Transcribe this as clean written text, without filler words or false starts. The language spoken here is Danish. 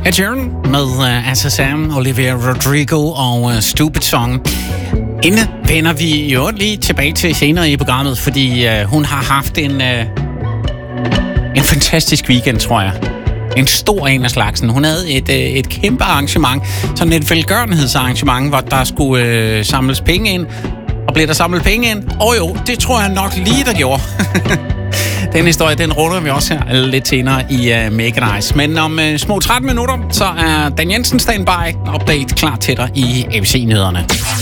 Ed Sheeran med SSM, Olivia Rodrigo og Stupid Song. Hende vender vi jo lige tilbage til senere i programmet, fordi hun har haft en fantastisk weekend, tror jeg. En stor en af slagsen. Hun havde et kæmpe arrangement, sådan et velgørenhedsarrangement, hvor der skulle samles penge ind. Og blev der samlet penge ind? Jo, det tror jeg nok lige, der gjorde. Den historie, den runder vi også her lidt senere i Mega Nice. Men om små 13 minutter, så er Dan Jensen standby. Update klar til dig i ABC-nyhederne.